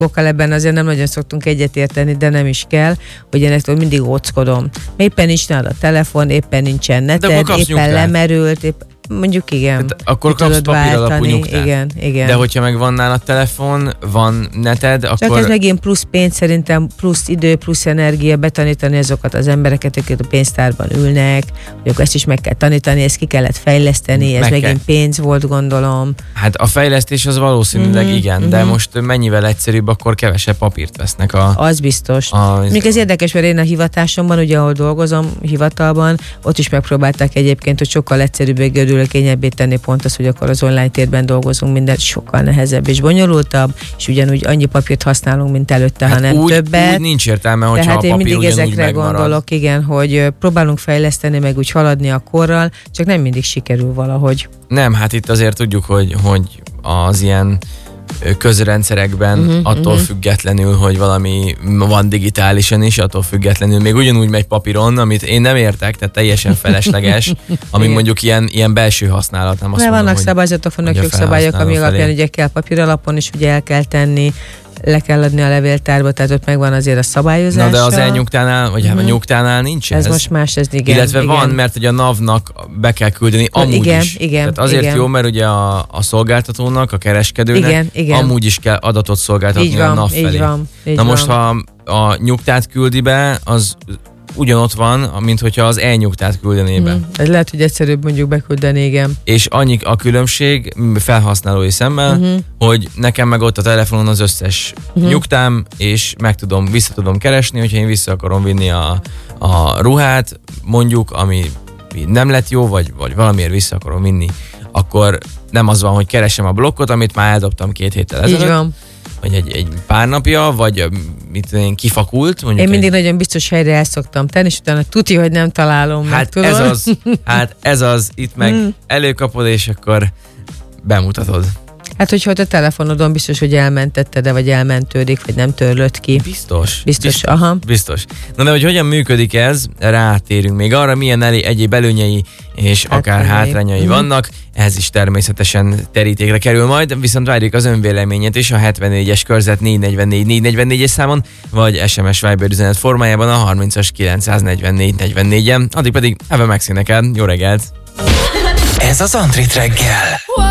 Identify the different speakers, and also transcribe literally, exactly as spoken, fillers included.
Speaker 1: ebben azért nem nagyon szoktunk egyetérteni, de nem is kell, hogy én ezt mindig óckodom. Éppen nincs nálad a telefon, éppen nincsen neted, éppen nyugtát. Lemerült, épp, mondjuk igen.
Speaker 2: Tehát akkor kapsz papíralapú nyugtát.
Speaker 1: Igen, igen.
Speaker 2: De hogyha meg van nálad telefon, van neted, akkor...
Speaker 1: Csak ez megint plusz pénz, szerintem plusz idő, plusz energia betanítani azokat az embereket, akik a pénztárban ülnek, hogy akkor ezt is meg kell tanítani, ezt ki kellett fejleszteni, ez meg megint kell. Pénz volt, gondolom.
Speaker 2: Hát a fejlesztés az valószínűleg mm-hmm, igen, mm-hmm. de most mennyivel egyszerűbb, akkor kevesebb papírt vesznek a...
Speaker 1: Az biztos.
Speaker 2: A,
Speaker 1: Még ez érdekes, mert én a hivatásomban, ugye ahol dolgozom, hivatalban, ott is megpróbálták egyébként, hogy sokkal egyszerűbbé, gördülékenyebbé tenni pont az, hogy akkor az online térben dolgozunk, mindent sokkal nehezebb és bonyolultabb, és ugyanúgy annyi papírt használunk, mint előtte,
Speaker 2: hát
Speaker 1: hanem
Speaker 2: úgy,
Speaker 1: többet.
Speaker 2: Úgy nincs értelme, hogyha
Speaker 1: Tehát
Speaker 2: a papír
Speaker 1: én mindig ezekre
Speaker 2: megmarad.
Speaker 1: gondolok, igen, hogy próbálunk fejleszteni, meg úgy haladni a korral, csak nem mindig sikerül valahogy.
Speaker 2: Nem, hát itt azért tudjuk, hogy, hogy az ilyen közrendszerekben uh-huh, attól uh-huh. függetlenül, hogy valami van digitálisan is, attól függetlenül még ugyanúgy megy papíron, amit én nem értek, tehát teljesen felesleges, ami mondjuk ilyen, ilyen belső használat. Nem azt
Speaker 1: Mert
Speaker 2: mondom,
Speaker 1: vannak szabályzatok, vannak jogszabályok, ami alapján ugye kell papír alapon is ugye el kell tenni, le kell adni a levéltárba, tehát ott megvan azért a szabályozása.
Speaker 2: Na de az e-nyugtánál, vagy uh-huh. a nyugtánál nincs ez.
Speaker 1: Ez most más, ez igen.
Speaker 2: Illetve
Speaker 1: igen.
Speaker 2: van, mert ugye a NAV-nak be kell küldeni amúgy
Speaker 1: igen,
Speaker 2: is.
Speaker 1: Igen,
Speaker 2: Tehát azért
Speaker 1: igen.
Speaker 2: jó, mert ugye a, a szolgáltatónak, a kereskedőnek
Speaker 1: igen, igen.
Speaker 2: amúgy is kell adatot szolgáltatni
Speaker 1: így van,
Speaker 2: a NAV felé.
Speaker 1: Így van, így
Speaker 2: Na
Speaker 1: van.
Speaker 2: most, ha a nyugtát küldi be, az ugyanott van, mint hogyha az e-nyugtát küldené be.
Speaker 1: Mm, ez lehet, hogy egyszerűbb mondjuk beküldeni, igen.
Speaker 2: És annyi a különbség felhasználói szemmel, uh-huh. hogy nekem meg ott a telefonon az összes uh-huh. nyugtám, és meg tudom, vissza tudom keresni, hogyha én vissza akarom vinni a, a ruhát, mondjuk, ami nem lett jó, vagy, vagy valamiért vissza akarom vinni, akkor nem az van, hogy keresem a blokkot, amit már eldobtam két héttel ezelőtt.
Speaker 1: Így van.
Speaker 2: Vagy egy, egy pár napja, vagy mit én kifakult.
Speaker 1: Én mindig egy... nagyon biztos helyre el szoktam tenni, és utána tuti, hogy nem találom
Speaker 2: hát
Speaker 1: meg, tudod?
Speaker 2: ez az, hát ez az, itt meg mm. előkapod, és akkor bemutatod.
Speaker 1: Hát, hogyha a telefonodon biztos, hogy elmentetted, de vagy elmentődik, vagy nem törlött ki.
Speaker 2: Biztos.
Speaker 1: Biztos,
Speaker 2: biztos
Speaker 1: aha.
Speaker 2: Biztos. Na de, hogy hogyan működik ez, rátérünk még arra, milyen elé, egyéb előnyei és hát, akár hátrányai mm. vannak. Ez is természetesen terítékre kerül majd, viszont várjuk az önvéleményét is a hetvennégyes körzet négy negyvennégy négy negyvennégyes számon, vagy es em es Viber üzenet formájában a harmincas kilencszáznegyvennégy negyvennégyen. Addig pedig Eva Maxi neked. Jó reggelt!
Speaker 3: Ez az Antrit reggel.